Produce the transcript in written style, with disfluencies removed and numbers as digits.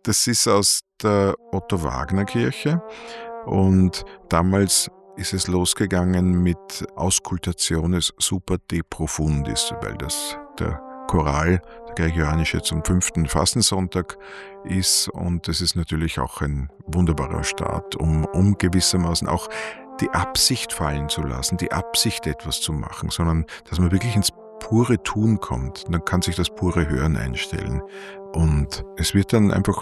Das ist aus der Otto-Wagner-Kirche und damals ist es losgegangen mit Auscultationes super de profundis, weil das der Choral, der gregorianische, zum 5. Fastensonntag ist, und das ist natürlich auch ein wunderbarer Start, um gewissermaßen auch die Absicht fallen zu lassen, die Absicht etwas zu machen, sondern dass man wirklich ins pure Tun kommt. Dann kann sich das pure Hören einstellen und es wird dann einfach